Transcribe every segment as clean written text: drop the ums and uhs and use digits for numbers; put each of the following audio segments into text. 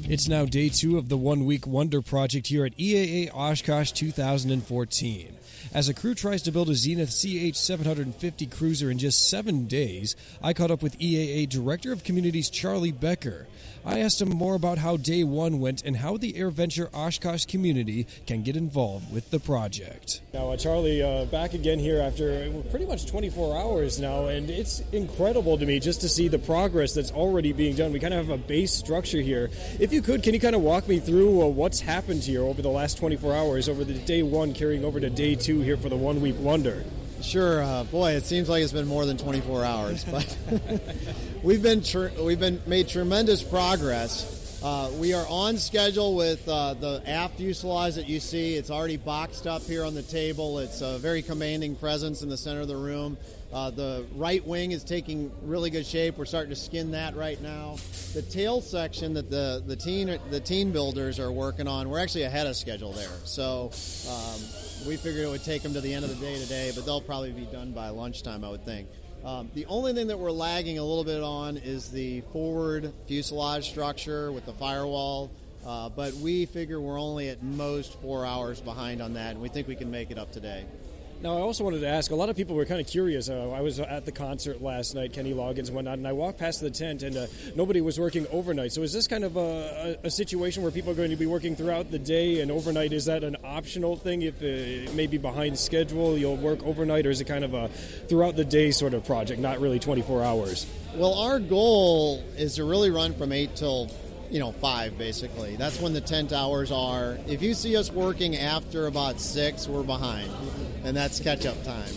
It's now day 2 of the one-week wonder project here at EAA Oshkosh 2014. As a crew tries to build a Zenith CH-750 cruiser in just 7 days, I caught up with EAA Director of Communities Charlie Becker. I asked him more about how day 1 went and how the AirVenture Oshkosh community can get involved with the project. Now, Charlie, back again here after pretty much 24 hours now, and it's incredible to me just to see the progress that's already being done. We kind of have a base structure here. If you could, can you kind of walk me through what's happened here over the last 24 hours, over the day 1 carrying over to day 2 here for the one-week wonder? Sure. Boy, it seems like it's been more than 24 hours, but we've made tremendous progress. We are on schedule with the aft fuselage that you see. It's already boxed up here on the table. It's a very commanding presence in the center of the room. The right wing is taking really good shape. We're starting to skin that right now. The tail section that the teen builders are working on, we're actually ahead of schedule there. So we figured it would take them to the end of the day today, but they'll probably be done by lunchtime, I would think. The only thing that we're lagging a little bit on is the forward fuselage structure with the firewall, but we figure we're only at most 4 hours behind on that, and we think we can make it up today. Now, I also wanted to ask, a lot of people were kind of curious. I was at the concert last night, Kenny Loggins and whatnot, and I walked past the tent, and nobody was working overnight. So is this kind of a situation where people are going to be working throughout the day, and overnight, is that an optional thing? If it may be behind schedule, you'll work overnight, or is it kind of a throughout the day sort of project, not really 24 hours? Well, our goal is to really run from 8 till 5, basically. That's when the tent hours are. If you see us working after about 6, we're behind, and that's catch-up time.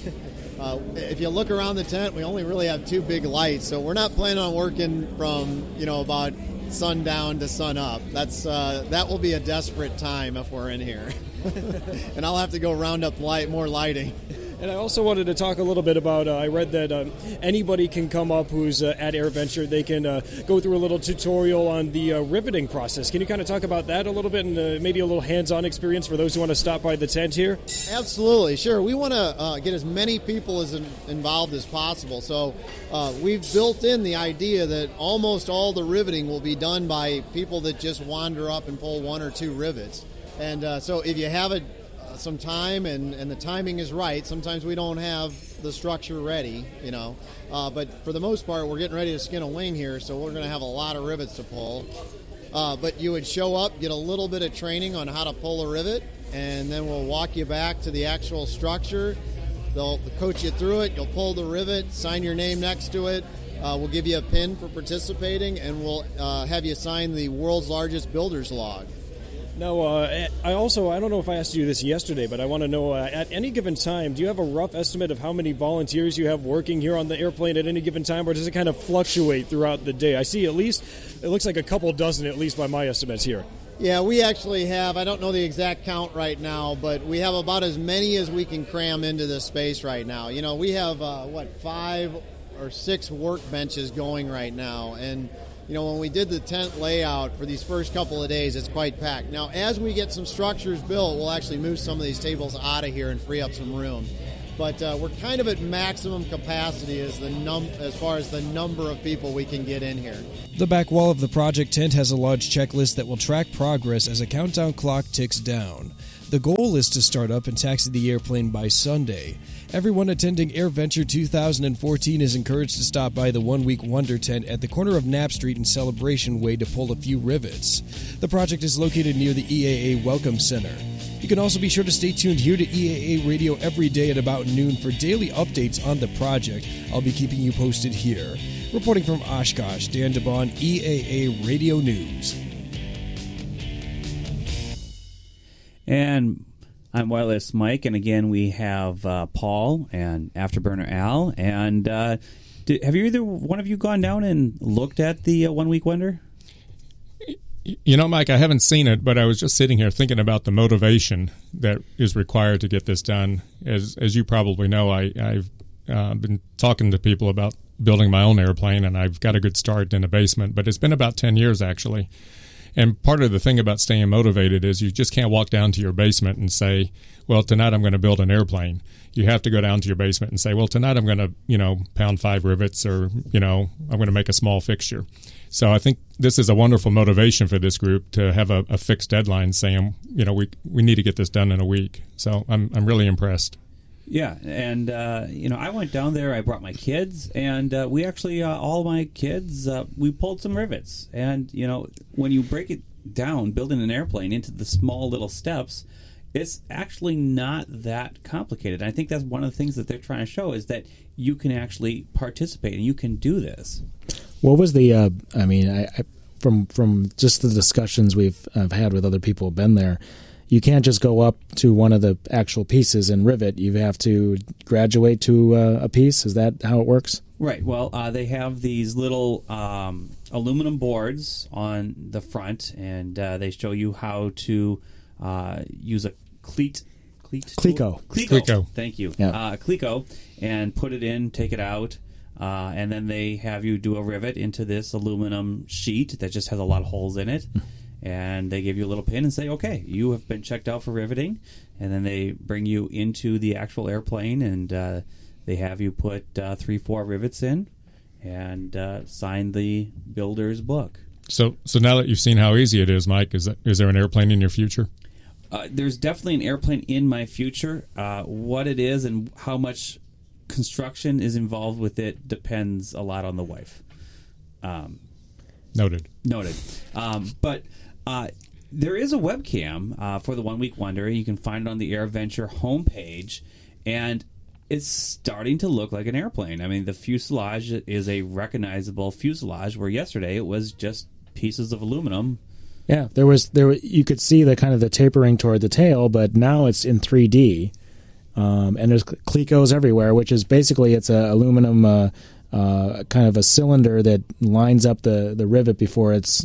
If you look around the tent, we only really have 2 big lights, so we're not planning on working from, about sundown to sun up. That will be a desperate time if we're in here. And I'll have to go round up more lighting. And I also wanted to talk a little bit about, I read that anybody can come up who's at AirVenture. They can go through a little tutorial on the riveting process. Can you kind of talk about that a little bit and maybe a little hands-on experience for those who want to stop by the tent here? Absolutely, sure. We want to get as many people involved as possible. So we've built in the idea that almost all the riveting will be done by people that just wander up and pull 1 or 2 rivets. And so if you have some time and the timing is right, sometimes we don't have the structure ready, but for the most part we're getting ready to skin a wing here, so we're going to have a lot of rivets to pull. But you would show up, get a little bit of training on how to pull a rivet, and then we'll walk you back to the actual structure. They'll coach you through it. You'll pull the rivet, sign your name next to it. We'll give you a pin for participating, and we'll have you sign the world's largest builder's log. Now, I don't know if I asked you this yesterday, but I want to know, at any given time, do you have a rough estimate of how many volunteers you have working here on the airplane at any given time, or does it kind of fluctuate throughout the day? I see at least, it looks like a couple dozen at least by my estimates here. Yeah, we actually have, I don't know the exact count right now, but we have about as many as we can cram into this space right now. We have, 5 or 6 workbenches going right now, and when we did the tent layout for these first couple of days, it's quite packed. Now, as we get some structures built, we'll actually move some of these tables out of here and free up some room. But we're kind of at maximum capacity as far as the number of people we can get in here. The back wall of the project tent has a large checklist that will track progress as a countdown clock ticks down. The goal is to start up and taxi the airplane by Sunday. Everyone attending AirVenture 2014 is encouraged to stop by the one-week wonder tent at the corner of Knapp Street and Celebration Way to pull a few rivets. The project is located near the EAA Welcome Center. You can also be sure to stay tuned here to EAA Radio every day at about noon for daily updates on the project. I'll be keeping you posted here. Reporting from Oshkosh, Dan DeBon, EAA Radio News. And I'm Wireless Mike, and again we have Paul and Afterburner Al. And have either one of you gone down and looked at the one-week wonder? Mike, I haven't seen it, but I was just sitting here thinking about the motivation that is required to get this done. As you probably know, I've been talking to people about building my own airplane, and I've got a good start in a basement, but it's been about 10 years, actually. And part of the thing about staying motivated is you just can't walk down to your basement and say, well, tonight I'm going to build an airplane. You have to go down to your basement and say, well, tonight I'm going to, pound 5 rivets or, I'm going to make a small fixture. So I think this is a wonderful motivation for this group to have a fixed deadline saying, we need to get this done in a week. So I'm really impressed. Yeah, and I went down there. I brought my kids, and we actually all my kids we pulled some rivets. And when you break it down, building an airplane into the small little steps, it's actually not that complicated. And I think that's one of the things that they're trying to show is that you can actually participate and you can do this. What was the? From just the discussions I've had with other people who've been there, you can't just go up to one of the actual pieces and rivet. You have to graduate to a piece. Is that how it works? Right. Well, they have these little aluminum boards on the front, and they show you how to use a Cleco. Thank you. Yeah. Cleco, and put it in, take it out. And then they have you do a rivet into this aluminum sheet that just has a lot of holes in it. And they give you a little pin and say, okay, you have been checked out for riveting. And then they bring you into the actual airplane, and they have you put 3-4 rivets in and sign the builder's book. So now that you've seen how easy it is, Mike, is there an airplane in your future? There's definitely an airplane in my future. What it is and how much construction is involved with it depends a lot on the wife. Noted. But there is a webcam for the 1 Week Wonder. You can find it on the AirVenture homepage, and it's starting to look like an airplane. I mean, the fuselage is a recognizable fuselage, where yesterday it was just pieces of aluminum. Yeah, there you could see the kind of the tapering toward the tail, but now it's in 3D. And there's Clecos everywhere, which is basically it's a aluminum kind of a cylinder that lines up the rivet before it's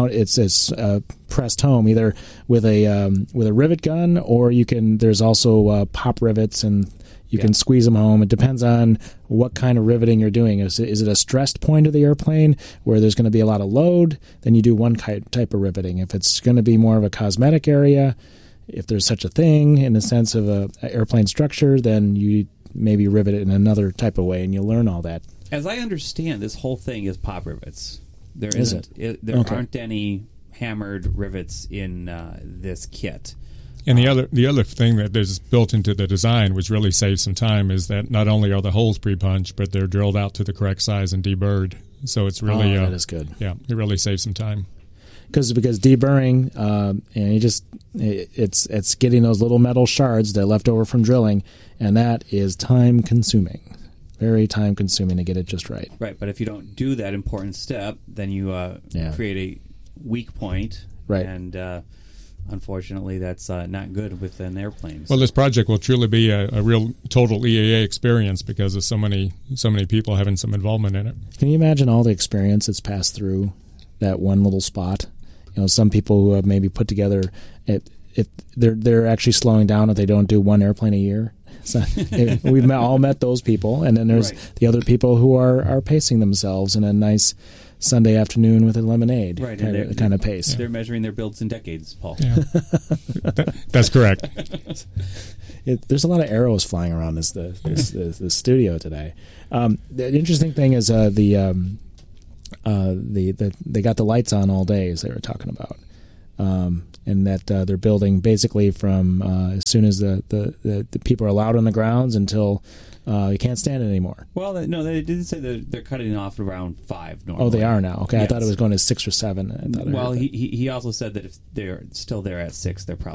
pressed home, either with a rivet gun, or there's also pop rivets, and you can squeeze them home. It depends on what kind of riveting you're doing. Is it a stressed point of the airplane where there's going to be a lot of load? Then you do one type of riveting. If it's going to be more of a cosmetic area, if there's such a thing in the sense of a airplane structure, then you maybe rivet it in another type of way, and you'll learn all that. As I understand, this whole thing is pop rivets. There aren't any hammered rivets in this kit. And the other thing that is built into the design, which really saves some time, is that not only are the holes pre-punched, but they're drilled out to the correct size and deburred. So it's really that is good. Yeah, it really saves some time. Because deburring, it's getting those little metal shards that are left over from drilling, and that is time consuming, very time consuming to get it just right. Right, but if you don't do that important step, then you create a weak point, right? And unfortunately, that's not good with an airplane. Well, this project will truly be a real total EAA experience because of so many people having some involvement in it. Can you imagine all the experience that's passed through that one little spot? Some people who have maybe put together if they're actually slowing down if they don't do one airplane a year. So we've all met those people, and then there's the other people who are pacing themselves in a nice Sunday afternoon with a lemonade kind of pace. They're measuring their builds in decades, Paul. Yeah. That's correct. There's a lot of arrows flying around the studio today. The interesting thing is they got the lights on all day, as they were talking about, and that they're building basically from as soon as the people are allowed on the grounds until you can't stand it anymore. Well, no, they did say that they're cutting off around 5 normally. Oh, they are now. Okay, yes. I thought it was going to 6 or 7. Well, he also said that if they're still there at 6, they're probably